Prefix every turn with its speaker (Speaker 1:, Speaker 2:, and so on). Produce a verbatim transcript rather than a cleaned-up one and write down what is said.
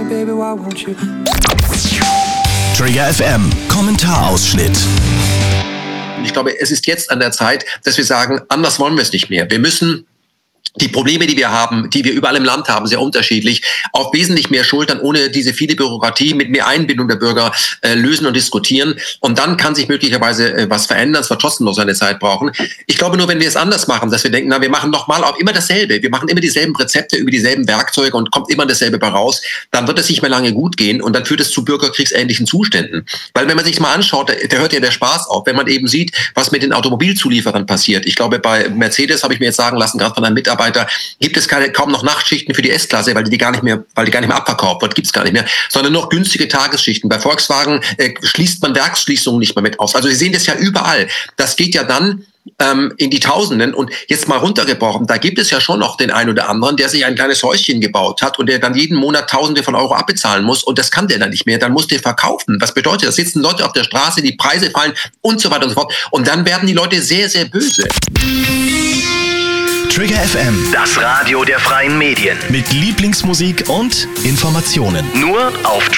Speaker 1: baby, why won't you?
Speaker 2: Trigger F M, Kommentarausschnitt.
Speaker 3: Ich glaube, es ist jetzt an der Zeit, dass wir sagen, anders wollen wir es nicht mehr. Wir müssen die Probleme, die wir haben, die wir überall im Land haben, sehr unterschiedlich, auf wesentlich mehr Schultern, ohne diese viele Bürokratie, mit mehr Einbindung der Bürger äh, lösen und diskutieren. Und dann kann sich möglicherweise äh, was verändern. Es wird trotzdem noch seine Zeit brauchen. Ich glaube nur, wenn wir es anders machen, dass wir denken, na, wir machen nochmal auch immer dasselbe. Wir machen immer dieselben Rezepte über dieselben Werkzeuge und kommt immer dasselbe bei raus. Dann wird es nicht mehr lange gut gehen und dann führt es zu bürgerkriegsähnlichen Zuständen. Weil wenn man sich mal anschaut, da, da hört ja der Spaß auf, wenn man eben sieht, was mit den Automobilzulieferern passiert. Ich glaube, bei Mercedes habe ich mir jetzt sagen lassen, gerade von einem Mitarbeiter, gibt es keine, kaum noch Nachtschichten für die S-Klasse, weil die gar nicht mehr, weil die gar nicht mehr abverkauft wird, gibt es gar nicht mehr, sondern noch günstige Tagesschichten. Bei Volkswagen äh, schließt man Werksschließungen nicht mehr mit aus. Also Sie sehen das ja überall. Das geht ja dann ähm, in die Tausenden und jetzt mal runtergebrochen. Da gibt es ja schon noch den einen oder anderen, der sich ein kleines Häuschen gebaut hat und der dann jeden Monat Tausende von Euro abbezahlen muss und das kann der dann nicht mehr. Dann muss der verkaufen. Was bedeutet das? Sitzen Leute auf der Straße, die Preise fallen und so weiter und so fort und dann werden die Leute sehr, sehr böse.
Speaker 2: Trigger F M,
Speaker 4: das Radio der freien Medien.
Speaker 2: mit Lieblingsmusik und Informationen.
Speaker 4: Nur auf